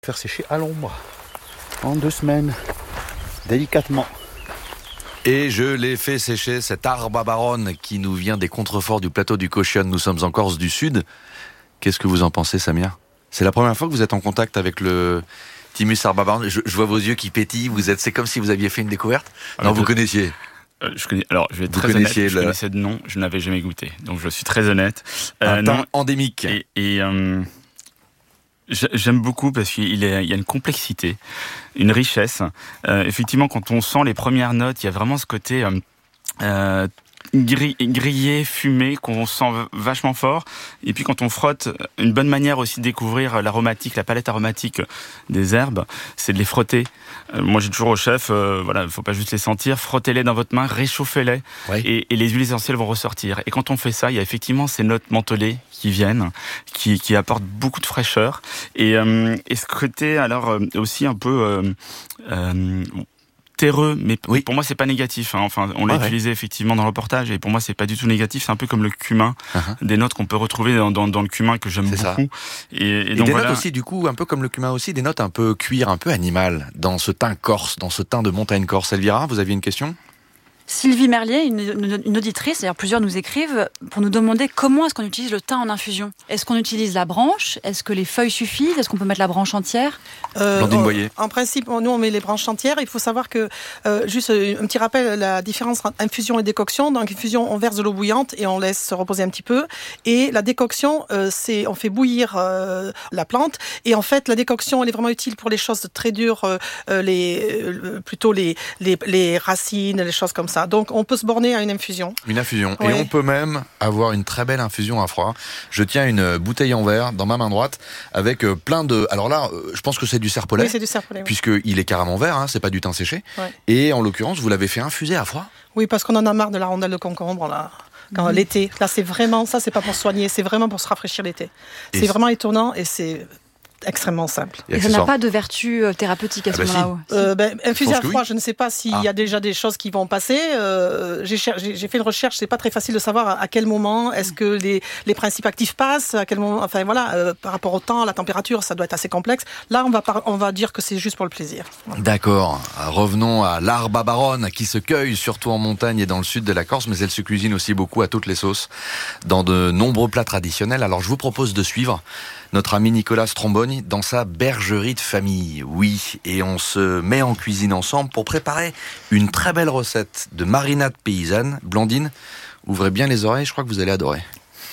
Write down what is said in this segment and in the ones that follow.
Faire sécher à l'ombre en 2 semaines, délicatement. Et je l'ai fait sécher, cette arbre à baronne qui nous vient des contreforts du plateau du Cauchon. Nous sommes en Corse du Sud. Qu'est-ce que vous en pensez, Samia ? C'est la première fois que vous êtes en contact avec le Thymus arbre à baronne. Je vois vos yeux qui pétillent. C'est comme si vous aviez fait une découverte. Non, vous connaissiez. Je connais. Alors, je vais être très honnête. Je connaissais de nom. Je n'avais jamais goûté. Donc, je suis très honnête. Un thym endémique. J'aime beaucoup parce qu'il y a une complexité, une richesse. Effectivement, quand on sent les premières notes, il y a vraiment ce côté grillé, fumé, qu'on sent vachement fort. Et puis quand on frotte, une bonne manière aussi de découvrir l'aromatique, la palette aromatique des herbes, c'est de les frotter. Moi j'ai toujours au chef, il faut pas juste les sentir, frottez-les dans votre main, réchauffez-les, oui. et les huiles essentielles vont ressortir. Et quand on fait ça, il y a effectivement ces notes mentholées qui viennent, qui apportent beaucoup de fraîcheur. Et ce côté alors aussi un peu terreux, mais oui. Pour moi c'est pas négatif. Enfin, on l'a utilisé effectivement dans le reportage, et pour moi c'est pas du tout négatif. C'est un peu comme le cumin, des notes qu'on peut retrouver dans le cumin que j'aime beaucoup. Ça. Et donc, des notes aussi, du coup, un peu comme le cumin aussi, des notes un peu cuir, un peu animal, dans ce thym corse, dans ce thym de montagne corse. Elvira, vous aviez une question ? Sylvie Merlier, une auditrice, d'ailleurs plusieurs nous écrivent pour nous demander comment est-ce qu'on utilise le thym en infusion. Est-ce qu'on utilise la branche ? Est-ce que les feuilles suffisent ? Est-ce qu'on peut mettre la branche entière ? Blandine Boyer. En principe, nous on met les branches entières. Il faut savoir que, juste un petit rappel, la différence entre infusion et décoction. Dans l'infusion, on verse de l'eau bouillante et on laisse se reposer un petit peu. Et la décoction, on fait bouillir la plante. Et en fait, la décoction, elle est vraiment utile pour les choses très dures, plutôt les racines, les choses comme ça. Donc, on peut se borner à une infusion. Une infusion. Oui. Et on peut même avoir une très belle infusion à froid. Je tiens une bouteille en verre dans ma main droite avec plein de... Alors là, je pense que c'est du serpolet. Oui, c'est du serpolet. Puisqu'il est carrément vert, c'est pas du thym séché. Ouais. Et en l'occurrence, vous l'avez fait infuser à froid ? Oui, parce qu'on en a marre de la rondelle de concombre, là. L'été. Là, c'est vraiment... Ça, c'est pas pour soigner, c'est vraiment pour se rafraîchir l'été. C'est vraiment étonnant et c'est... extrêmement simple. Et ça n'a pas de vertu thérapeutique à ce moment-là. Infuser à froid, je ne sais pas s'il y a déjà des choses qui vont passer. J'ai fait une recherche, c'est pas très facile de savoir à quel moment est-ce que les principes actifs passent, à quel moment, par rapport au temps, la température, ça doit être assez complexe. Là, on va dire que c'est juste pour le plaisir. D'accord. Revenons à l'arbre à baronne qui se cueille surtout en montagne et dans le sud de la Corse, mais elle se cuisine aussi beaucoup à toutes les sauces dans de nombreux plats traditionnels. Alors je vous propose de suivre notre ami Nicolas Stromboni dans sa bergerie de famille. Oui, et on se met en cuisine ensemble pour préparer une très belle recette de marinade paysanne. Blandine, ouvrez bien les oreilles, je crois que vous allez adorer.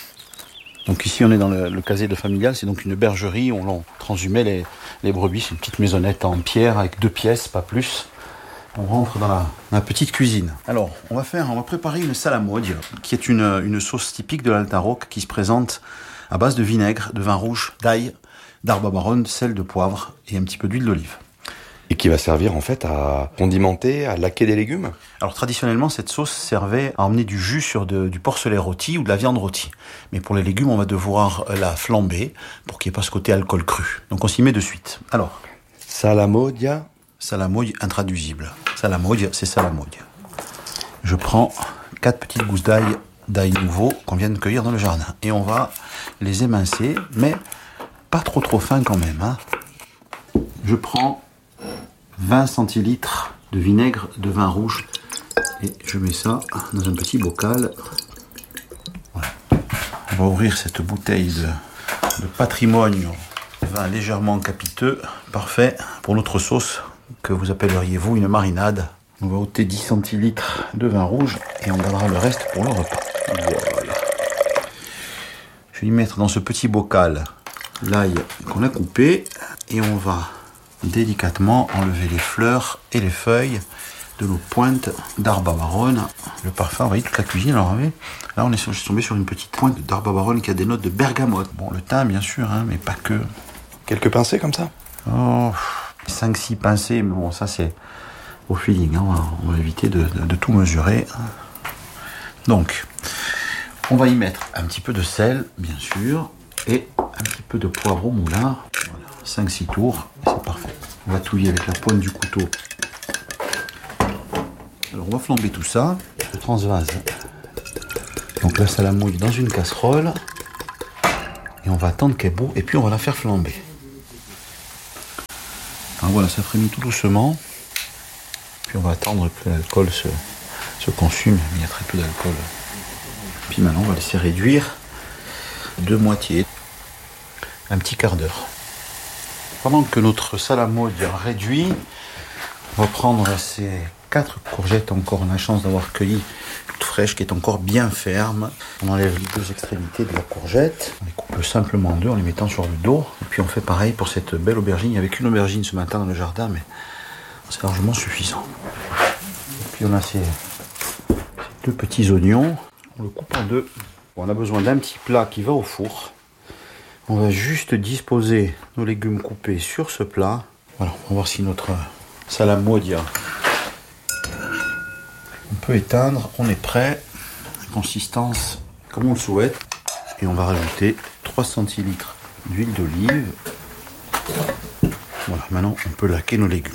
Donc ici on est dans le casier de familial, c'est donc une bergerie où on transhumait les brebis. C'est une petite maisonnette en pierre avec 2 pièces, pas plus. On rentre dans la petite cuisine. Alors, on va préparer une salamodia, qui est une sauce typique de l'Alta Rocca qui se présente à base de vinaigre, de vin rouge, d'ail, d'arbre à baronne, de sel, de poivre et un petit peu d'huile d'olive. Et qui va servir en fait à condimenter, à laquer des légumes ? Alors traditionnellement, cette sauce servait à emmener du jus sur du porcelet rôti ou de la viande rôtie. Mais pour les légumes, on va devoir la flamber pour qu'il n'y ait pas ce côté alcool cru. Donc on s'y met de suite. Alors, salamodia intraduisible. Salamodia, c'est salamodia. Je prends 4 petites gousses d'ail nouveau qu'on vient de cueillir dans le jardin. Et on va les émincer, mais pas trop fin quand même. Je prends 20 centilitres de vinaigre de vin rouge et je mets ça dans un petit bocal. Voilà. On va ouvrir cette bouteille de patrimoine, vin légèrement capiteux, parfait pour notre sauce que vous appelleriez vous une marinade. On va ôter 10 centilitres de vin rouge et on gardera le reste pour le repas. Voilà. Je vais y mettre dans ce petit bocal l'ail qu'on a coupé et on va délicatement enlever les fleurs et les feuilles de l'eau pointe d'arbre à baronne. Le parfum, vous voyez, toute la cuisine. Alors, là, on est tombé sur une petite pointe d'arbre à baronne qui a des notes de bergamote. Bon, le thym, bien sûr, mais pas que. Quelques pincées comme ça ? 5-6 pincées, mais bon, ça c'est au feeling. On va éviter de tout mesurer. Donc, on va y mettre un petit peu de sel, bien sûr, et un petit peu de poivre au moulin. Voilà, 5-6 tours, c'est parfait. On va touiller avec la pointe du couteau. Alors, on va flamber tout ça. Je transvase donc la salamouille dans une casserole. Et on va attendre qu'elle bout, et puis on va la faire flamber. Alors voilà, ça frémit tout doucement. Puis on va attendre que l'alcool se consume. Il y a très peu d'alcool. Puis maintenant, on va laisser réduire de moitié. Un petit quart d'heure. Pendant que notre salamode réduit, on va prendre ces 4 courgettes encore. On a la chance d'avoir cueilli toute fraîche, qui est encore bien ferme. On enlève les 2 extrémités de la courgette. On les coupe simplement en 2 en les mettant sur le dos. Et puis on fait pareil pour cette belle aubergine. Il n'y avait qu'une aubergine ce matin dans le jardin, mais c'est largement suffisant. Et puis on a ces 2 petits oignons. On le coupe en 2. Bon, on a besoin d'un petit plat qui va au four. On va juste disposer nos légumes coupés sur ce plat. Voilà, on va voir si notre salamodia on peut éteindre. On est prêt. Consistance comme on le souhaite. Et on va rajouter 3 centilitres d'huile d'olive. Voilà, maintenant on peut laquer nos légumes.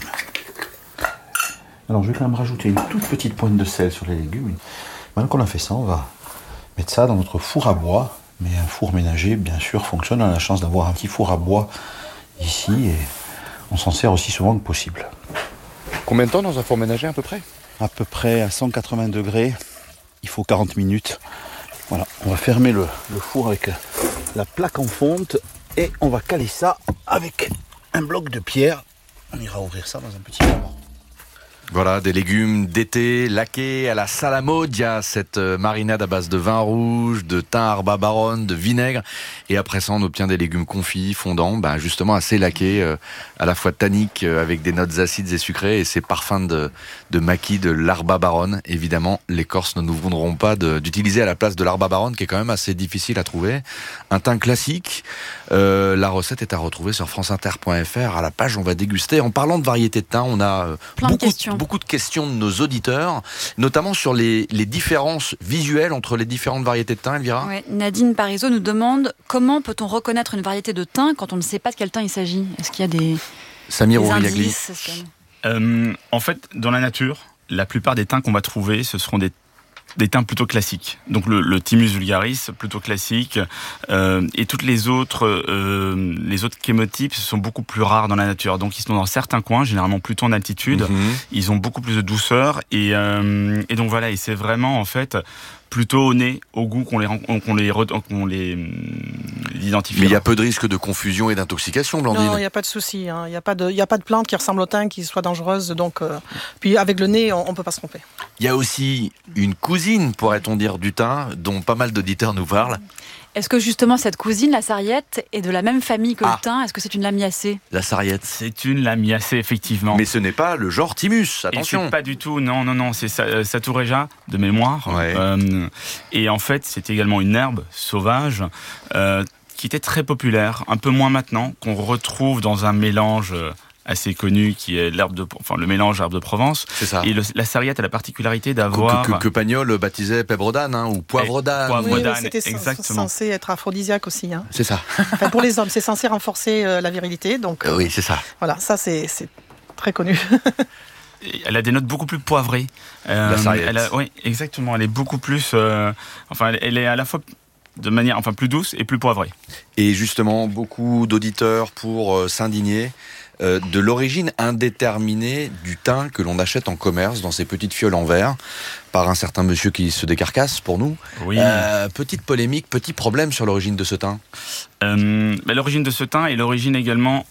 Alors je vais quand même rajouter une toute petite pointe de sel sur les légumes. Maintenant qu'on a fait ça, on va mettre ça dans notre four à bois. Mais un four ménager, bien sûr, fonctionne. On a la chance d'avoir un petit four à bois ici et on s'en sert aussi souvent que possible. Combien de temps dans un four ménager à peu près ? À peu près à 180 degrés, il faut 40 minutes. Voilà, on va fermer le four avec la plaque en fonte et on va caler ça avec un bloc de pierre. On ira ouvrir ça dans un petit moment. Voilà, des légumes d'été laqués à la salamodia, cette marinade à base de vin rouge, de thym, Arba Baronne, de vinaigre. Et après ça, on obtient des légumes confits, fondants, justement assez laqués, à la fois tanniques, avec des notes acides et sucrées, et ces parfums de maquis de l'Arba Baronne. Évidemment, les Corses ne nous voudront pas d'utiliser à la place de l'Arba Baronne, qui est quand même assez difficile à trouver. Un thym classique. La recette est à retrouver sur franceinter.fr. À la page, on va déguster. En parlant de variétés de thym, on a beaucoup de questions de nos auditeurs, notamment sur les différences visuelles entre les différentes variétés de thym, Elvira. Ouais, Nadine Parizeau nous demande comment peut-on reconnaître une variété de thym quand on ne sait pas de quel thym il s'agit. Est-ce qu'il y a des indices? En fait, dans la nature, la plupart des thym qu'on va trouver, ce seront des thym plutôt classiques. Donc le Thymus vulgaris, plutôt classique, et toutes les autres chémotypes sont beaucoup plus rares dans la nature. Donc ils sont dans certains coins, généralement plutôt en altitude. Ils ont beaucoup plus de douceur et donc voilà. Et c'est vraiment en fait plutôt au nez, au goût qu'on les identifie. Mais il y a peu de risque de confusion et d'intoxication, Blandine. Non, il n'y a pas de souci. Il n'y a pas de plante qui ressemble au thym qui soit dangereuse. Donc, puis avec le nez, on ne peut pas se tromper. Il y a aussi une cousine, pourrait-on dire, du thym, dont pas mal d'auditeurs nous parlent. Est-ce que justement cette cousine, la sarriette, est de la même famille que le thym? Est-ce que c'est une lamiacée? La sarriette. C'est une lamiacée, effectivement. Mais ce n'est pas le genre Thymus, attention. Et c'est pas du tout, non, c'est Satureja, de mémoire. Ouais. Et en fait, c'est également une herbe sauvage qui était très populaire, un peu moins maintenant, qu'on retrouve dans un mélange assez connu qui est le mélange herbe de Provence. C'est ça. Et la sarriette a la particularité d'avoir que Pagnol baptisait pèbre d'âne ou poivre d'âne. Oui, c'était censé être aphrodisiaque aussi. C'est ça. Enfin, pour les hommes, c'est censé renforcer la virilité. Donc oui, c'est ça. Voilà, ça c'est très connu. Elle a des notes beaucoup plus poivrées. La sarriette. Oui, exactement. Elle est beaucoup plus. Elle est à la fois de manière plus douce et plus poivrée. Et justement, beaucoup d'auditeurs pour s'indigner de l'origine indéterminée du thym que l'on achète en commerce dans ces petites fioles en verre par un certain monsieur qui se décarcasse pour nous. Oui. Petite polémique, petit problème sur l'origine de ce thym. L'origine de ce thym et l'origine également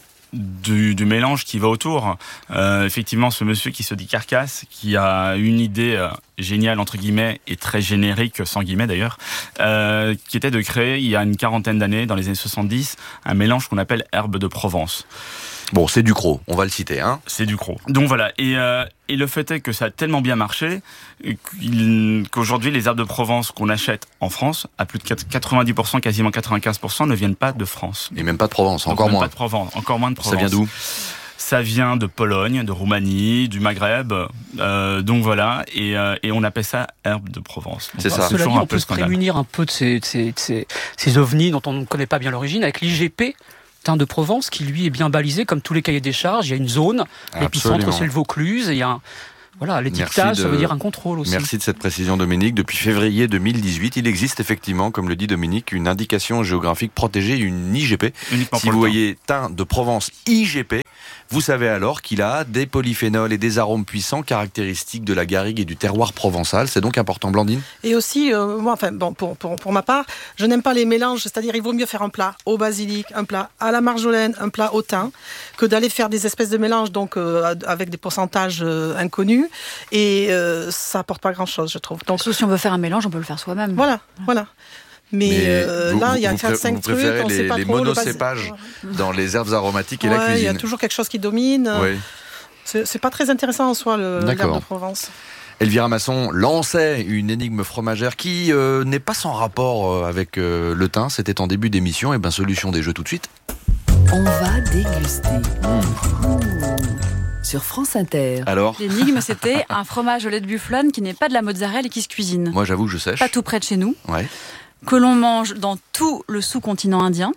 du mélange qui va autour. Effectivement, ce monsieur qui se dit carcasse, qui a une idée géniale, entre guillemets, et très générique, sans guillemets d'ailleurs, qui était de créer, il y a une quarantaine d'années, dans les années 70, un mélange qu'on appelle herbe de Provence. Bon, c'est Ducrot, on va le citer, hein. C'est Ducrot. Donc voilà, et le fait est que ça a tellement bien marché qu'aujourd'hui, les herbes de Provence qu'on achète en France, à plus de 90%, quasiment 95%, ne viennent pas de France. Et même pas de Provence, encore moins. Pas de Provence, encore moins de Provence. Ça vient d'où ? Ça vient de Pologne, de Roumanie, du Maghreb, donc voilà, et on appelle ça herbe de Provence. C'est ça. Cela dit, on peut se prémunir un peu de ces ovnis dont on ne connaît pas bien l'origine avec l'IGP, thym de Provence, qui lui est bien balisé, comme tous les cahiers des charges. Il y a une zone, l'épicentre c'est le Vaucluse, et il y a l'étiquetage, ça veut dire un contrôle aussi. Merci de cette précision, Dominique. Depuis février 2018, il existe effectivement, comme le dit Dominique, une indication géographique protégée, une IGP. Uniquement si vous voyez thym de Provence IGP, Vous savez alors qu'il a des polyphénols et des arômes puissants caractéristiques de la garrigue et du terroir provençal. C'est donc important, Blandine ? Et aussi, moi, pour ma part, je n'aime pas les mélanges, c'est-à-dire il vaut mieux faire un plat au basilic, un plat à la marjolaine, un plat au thym, que d'aller faire des espèces de mélanges donc avec des pourcentages inconnus, et ça apporte pas grand-chose, je trouve. Donc, si on veut faire un mélange, on peut le faire soi-même. Voilà. Mais là, il y a 4-5 trucs, on sait pas les trop. monocépages dans les herbes aromatiques et la cuisine. Il y a toujours quelque chose qui domine. Oui. C'est pas très intéressant en soi, l'herbe de Provence. Elvira Masson lançait une énigme fromagère qui n'est pas sans rapport avec le thym. C'était en début d'émission. Et bien, solution des jeux tout de suite. On va déguster. Sur France Inter. Alors ? L'énigme, c'était un fromage au lait de bufflone qui n'est pas de la mozzarella et qui se cuisine. Moi, j'avoue que je sèche. Pas tout près de chez nous. Ouais. Que l'on mange dans tout le sous-continent indien.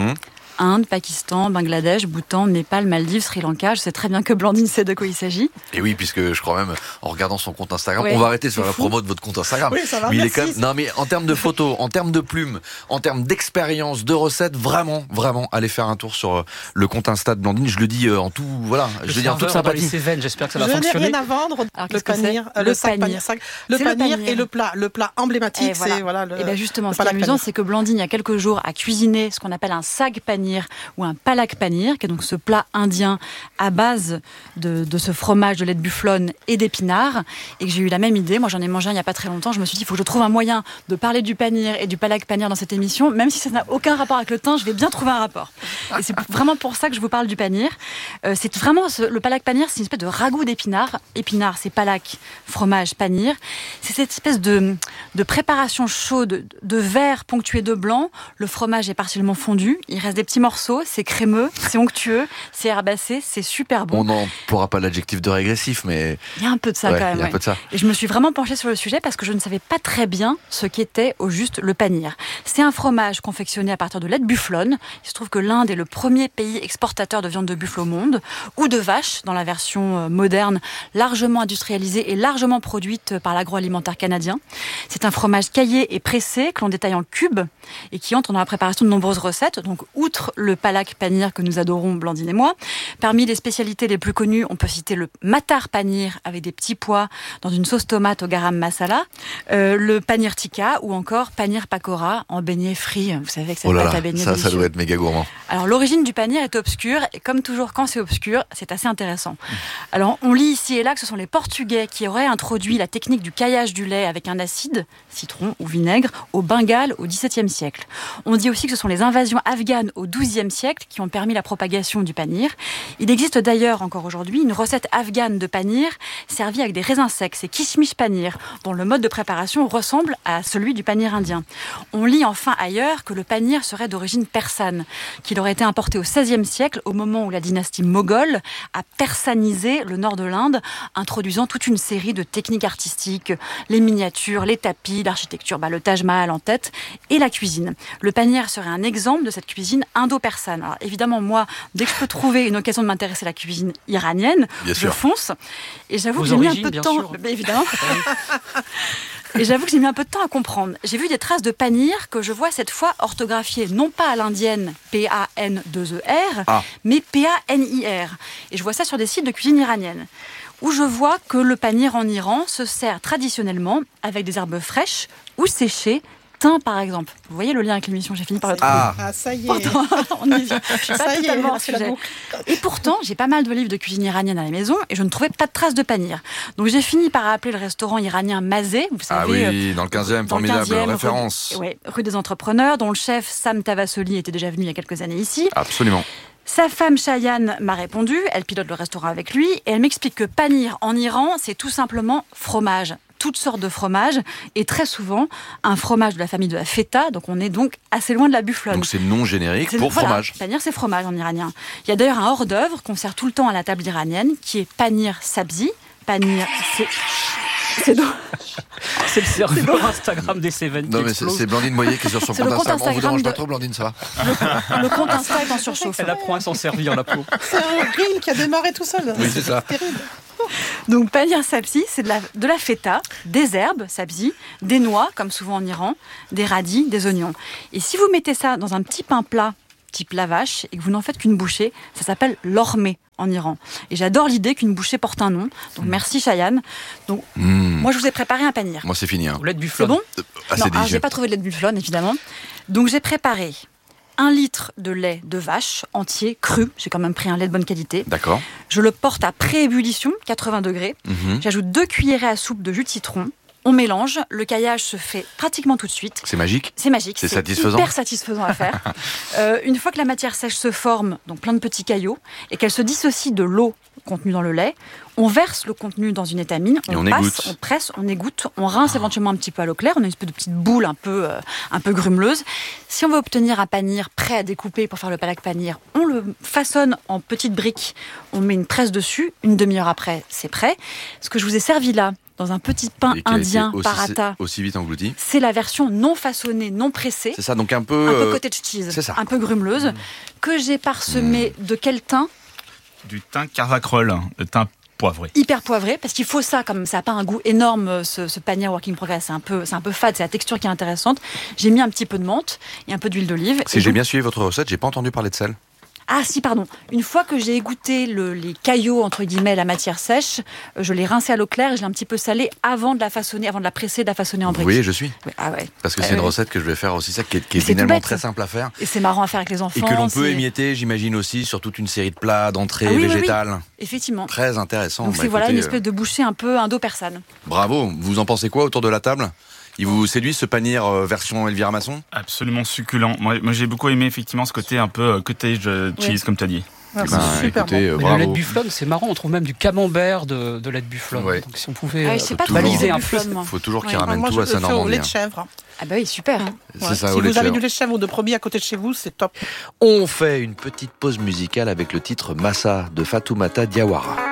Inde, Pakistan, Bangladesh, Bhoutan, Népal, Maldives, Sri Lanka. Je sais très bien que Blandine sait de quoi il s'agit. Et oui, puisque je crois même, en regardant son compte Instagram, ouais, on va arrêter de faire la promo de votre compte Instagram. Oui, ça va, mais merci. il est quand même... Non, mais en termes de photos, en termes de plumes, en termes d'expérience, de recettes, vraiment, allez faire un tour sur le compte Insta de Blandine. Je le dis en tout, voilà, je le dis en toute sympathie. J'espère que ça va Je n'ai fonctionner. rien à vendre. Alors, le panir, le sac panir. Le panir et le plat emblématique, et voilà. c'est voilà. Et bien justement, ce qui est amusant, c'est que Blandine, il y a quelques jours, a cuisiné ce qu'on appelle un sag panir ou un palak panir, qui est donc ce plat indien à base de ce fromage de lait de bufflone et d'épinards, et que j'ai eu la même idée. Moi, j'en ai mangé un il n'y a pas très longtemps. Je me suis dit, il faut que je trouve un moyen de parler du panir et du palak panir dans cette émission, même si ça n'a aucun rapport avec le thym, je vais bien trouver un rapport. Et c'est vraiment pour ça que je vous parle du panir. C'est vraiment le palak panir, c'est une espèce de ragoût d'épinards. Épinards, c'est palak, fromage, panir. C'est cette espèce de préparation chaude de verre ponctué de blanc. Le fromage est partiellement fondu. Il reste des petits morceaux. C'est crémeux, c'est onctueux, c'est herbacé, c'est super bon. On n'en pourra pas l'adjectif de régressif, mais... Il y a un peu de ça quand même. Il y a un peu de ça. Et je me suis vraiment penchée sur le sujet parce que je ne savais pas très bien ce qu'était au juste le panir. C'est un fromage confectionné à partir de lait de bufflone. Il se trouve que l'Inde est le premier pays exportateur de viande de buffle au monde, ou de vache dans la version moderne, largement industrialisée et largement produite par l'agroalimentaire canadien. C'est un fromage caillé et pressé que l'on détaille en cubes et qui entre dans la préparation de nombreuses recettes. Donc, outre le palak panir que nous adorons, Blandine et moi, parmi les spécialités les plus connues, on peut citer le matar panir avec des petits pois dans une sauce tomate au garam masala, le panir tikka ou encore panir pakora en beignet frit. Vous savez que c'est pâte à beignet ça doit être méga gourmand. Alors, l'origine du panir est obscure et comme toujours, quand c'est obscur, c'est assez intéressant. Alors, on lit ici et là que ce sont les Portugais qui auraient introduit la technique du caillage du lait avec un acide, citron ou vinaigre, au Bengale au XVIIe siècle. On dit aussi que ce sont les invasions afghanes au XIIe siècle qui ont permis la propagation du panir. Il existe d'ailleurs encore aujourd'hui une recette afghane de panir servie avec des raisins secs, c'est kishmish panir, dont le mode de préparation ressemble à celui du panir indien. On lit enfin ailleurs que le panir serait d'origine persane, qu'il aurait été importé au XVIe siècle au moment où la dynastie moghole a persanisé le nord de l'Inde, introduisant toute une série de techniques artistiques, les miniatures, les tapis, l'architecture, le Taj Mahal en tête, et la cuisine. Le panir serait un exemple de cette cuisine indo-persane. Alors évidemment, moi, dès que je peux trouver une occasion de m'intéresser à la cuisine iranienne, je fonce. Et j'avoue que j'ai mis un peu de temps. Évidemment. Et j'avoue que j'ai mis un peu de temps à comprendre. J'ai vu des traces de panir que je vois cette fois orthographiées non pas à l'indienne P-A-N-2-E-R, mais P-A-N-I-R. Et je vois ça sur des sites de cuisine iranienne, où je vois que le panir en Iran se sert traditionnellement avec des herbes fraîches ou séchées, thym par exemple. Vous voyez le lien avec l'émission, j'ai fini par le trouver. Ça y est. Pourtant, on y vient. Je suis pas totalement hors sujet. Et pourtant, j'ai pas mal de livres de cuisine iranienne à la maison et je ne trouvais pas de traces de panir. Donc j'ai fini par appeler le restaurant iranien Mazé, vous savez. Ah oui, dans le 15e, formidable référence. Rue des Entrepreneurs, dont le chef Sam Tavassoli était déjà venu il y a quelques années ici. Absolument. Sa femme Cheyenne m'a répondu, elle pilote le restaurant avec lui, et elle m'explique que panir en Iran, c'est tout simplement fromage. Toutes sortes de fromages, et très souvent un fromage de la famille de la feta, donc on est donc assez loin de la bufflone. Donc c'est le nom générique pour fromage. Panir, c'est fromage en iranien. Il y a d'ailleurs un hors-d'œuvre qu'on sert tout le temps à la table iranienne, qui est panir sabzi. Panir, c'est le serveur Instagram des Cévennes. Non, mais c'est Blandine Moyer qui est sur son compte Instagram. On vous dérange pas trop, Blandine, ça va? Le compte Insta est en surchauffe. Elle apprend à s'en servir, la peau. C'est un grill qui a démarré tout seul. Oui, c'est ça. Terrible. Donc, panir sabzi, c'est de la feta, des herbes, sabzi, des noix, comme souvent en Iran, des radis, des oignons. Et si vous mettez ça dans un petit pain plat, type la vache, et que vous n'en faites qu'une bouchée, ça s'appelle l'ormé en Iran. Et j'adore l'idée qu'une bouchée porte un nom. Donc merci Cheyenne. Donc moi je vous ai préparé un panir. Moi c'est fini. Au lait de C'est bufflone. bon? C'est Non, j'ai pas trouvé de lait de bufflone évidemment. Donc j'ai préparé 1 litre de lait de vache entier, cru. J'ai quand même pris un lait de bonne qualité. D'accord. Je le porte à pré-ébullition, 80 degrés. J'ajoute 2 cuillerées à soupe de jus de citron. On mélange, le caillage se fait pratiquement tout de suite. C'est magique. C'est magique, C'est satisfaisant. hyper satisfaisant à faire. Une fois que la matière sèche se forme, donc plein de petits caillots, et qu'elle se dissocie de l'eau contenue dans le lait, on verse le contenu dans une étamine, on passe, égoutte. on presse, on égoutte, on rince éventuellement un petit peu à l'eau claire, on a une espèce de petite boule un peu grumeleuse. Si on veut obtenir un panir prêt à découper pour faire le palak panir, on le façonne en petites briques, on met une presse dessus, une demi-heure après, c'est prêt. Ce que je vous ai servi là, dans un petit pain Et qui a été indien aussi- paratha, aussi vite englouti. c'est la version non façonnée, non pressée, C'est ça, donc un un peu peu. cottage cheese, c'est ça. un peu grumeleuse, que j'ai parsemé de quel thym? Du thym carvacrol, le thym poivré. Hyper poivré, parce qu'il faut ça, comme ça n'a pas un goût énorme, ce panier Work in Progress, c'est un peu fade, c'est la texture qui est intéressante. J'ai mis un petit peu de menthe et un peu d'huile d'olive. Si Et j'ai donc- bien suivi votre recette, j'ai pas entendu parler de sel. Ah si, pardon. Une fois que j'ai égoutter les caillots, entre guillemets, la matière sèche, je l'ai rincé à l'eau claire et je l'ai un petit peu salé avant de la façonner, avant de la presser, de la façonner en Vous briques. voyez, je suis. Ouais, ah ouais. Parce que Ouais, c'est une ouais. recette que je vais faire aussi, ça qui est Mais c'est finalement tout bête. très simple à faire. Et c'est marrant à faire avec les enfants. Et que l'on peut c'est- émietter, j'imagine aussi, sur toute une série de plats, d'entrées Ah oui, oui, oui. végétales. Effectivement. Très intéressant. Donc Bah, c'est voilà une écoutez, espèce de bouchée un peu indo-persane. bravo. Vous en pensez quoi autour de la table? Il vous séduit ce panir version Elvira Masson? Absolument succulent. Moi j'ai beaucoup aimé effectivement ce côté un peu cottage cheese, comme tu as dit. Ah, Eh ben, c'est super écoutez, bon. Mais le bravo. lait de bufflone, c'est marrant, on trouve même du camembert de lait de bufflone. Ouais. Donc si on pouvait Ah, je sais pas trop baliser le un bufflone, peu. moi. Faut toujours qu'il Ouais. ramène Moi, tout je à sa le fais au Normandie. lait de chèvre. Ah bah oui, super. C'est Ouais. ça, Si au lait vous de avez chèvre. du lait de chèvre ou de brebis à côté de chez vous, c'est top. On fait une petite pause musicale avec le titre Massa de Fatoumata Diawara.